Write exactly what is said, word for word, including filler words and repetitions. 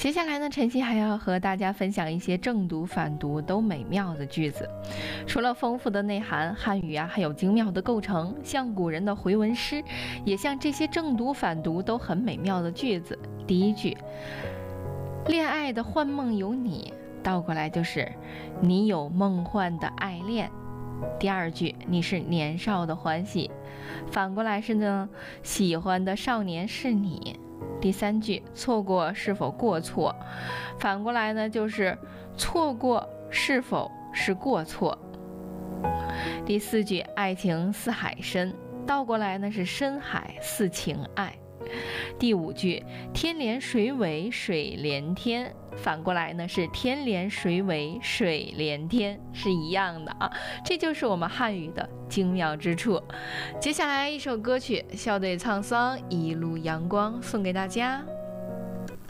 接下来呢，晨曦还要和大家分享一些正读、反读都美妙的句子。除了丰富的内涵，汉语啊还有精妙的构成，像古人的回文诗，也像这些正读、反读都很美妙的句子。第一句，恋爱的幻梦有你，倒过来就是你有梦幻的爱恋。第二句，你是年少的欢喜，反过来是呢，喜欢的少年是你。第三句，错过是否过错，反过来呢就是错过是否是过错。第四句，爱情似海深，倒过来呢是深海似情爱。第五句，天连水尾水连天，反过来呢是天连水尾水连天，是一样的啊。这就是我们汉语的精妙之处。接下来一首歌曲，校对沧桑一路阳光，送给大家。